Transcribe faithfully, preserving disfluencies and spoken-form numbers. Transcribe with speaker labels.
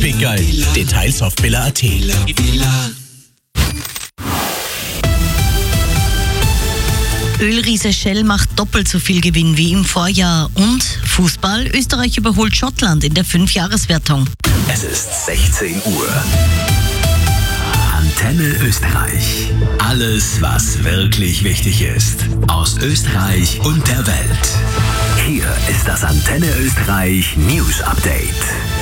Speaker 1: Epic geil. Details auf billa punkt at.
Speaker 2: Ölriese Shell macht doppelt so viel Gewinn wie im Vorjahr. Und Fußball: Österreich überholt Schottland in der Fünfjahreswertung.
Speaker 3: Es ist sechzehn Uhr. Antenne Österreich. Alles, was wirklich wichtig ist. Aus Österreich und der Welt. Hier ist das Antenne Österreich News Update.